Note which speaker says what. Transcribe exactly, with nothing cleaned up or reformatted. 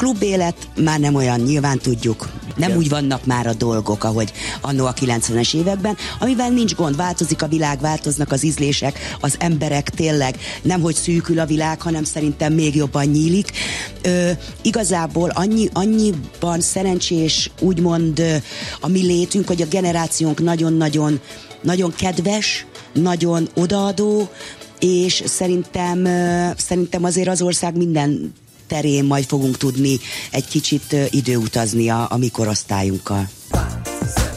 Speaker 1: klubélet már nem olyan, nyilván tudjuk. Nem
Speaker 2: Igen.
Speaker 1: úgy vannak már a dolgok, ahogy annó a kilencvenes években, amiben nincs gond, változik a világ, változnak az ízlések, az emberek tényleg nem hogy szűkül a világ, hanem szerintem még jobban nyílik. Ö, igazából annyi, annyiban szerencsés, úgymond ö, a mi létünk, hogy a generációnk nagyon-nagyon nagyon kedves, nagyon odaadó, és szerintem, ö, szerintem azért az ország minden terén majd fogunk tudni egy kicsit ö, időutazni a, a mi korosztályunkkal.